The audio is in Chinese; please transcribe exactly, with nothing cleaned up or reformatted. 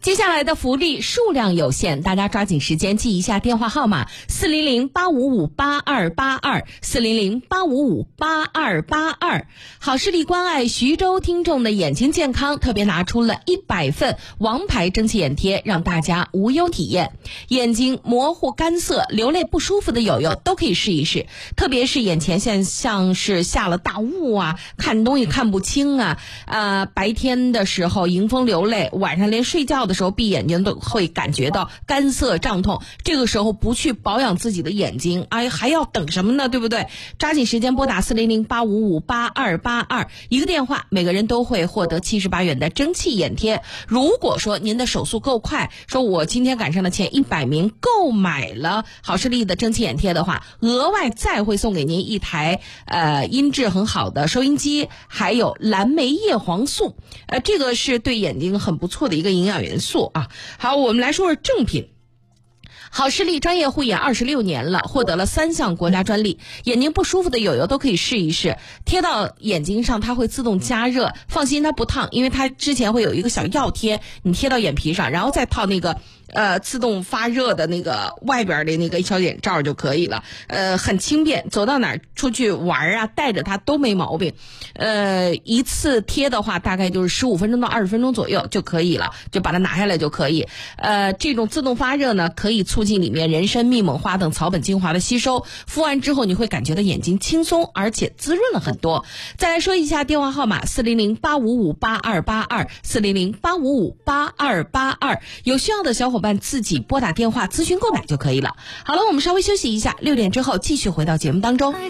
接下来的福利数量有限，大家抓紧时间记一下电话号码四零零八五五八二八二 四零零八五五八二八二。好视力关爱徐州听众的眼睛健康，特别拿出了一百份王牌蒸汽眼贴，让大家无忧体验。眼睛模糊干涩流泪不舒服的友友都可以试一试，特别是眼前现像是下了大雾啊，看东西看不清啊，呃，白天的时候迎风流泪，晚上连睡觉的时候闭眼睛都会感觉到干涩胀痛，这个时候不去保养自己的眼睛，哎，还要等什么呢？对不对？抓紧时间拨打四零零八五五八二八二，一个电话，每个人都会获得七十八元的蒸汽眼贴。如果说您的手速够快，说我今天赶上了前一百名购买了好视力的蒸汽眼贴的话，额外再会送给您一台呃音质很好的收音机，还有蓝莓叶黄素，呃，这个是对眼睛很不错的一个营养元素啊。好，我们来说说正品。好视力专业护眼二十六年了，获得了三项国家专利，眼睛不舒服的友友都可以试一试，贴到眼睛上它会自动加热，放心它不烫，因为它之前会有一个小药贴，你贴到眼皮上，然后再套那个呃自动发热的那个外边的那个小眼罩就可以了，呃很轻便，走到哪儿出去玩啊带着它都没毛病。呃一次贴的话大概就是十五分钟到二十分钟左右就可以了，就把它拿下来就可以。呃这种自动发热呢，可以促进里面人参、蜜锰花等草本精华的吸收，敷完之后你会感觉到眼睛轻松而且滋润了很多。再来说一下电话号码四零零八五五八二八二 四零零八五五八二八二，有需要的小伙伴自己拨打电话咨询购买就可以了。好了，我们稍微休息一下，六点之后继续回到节目当中。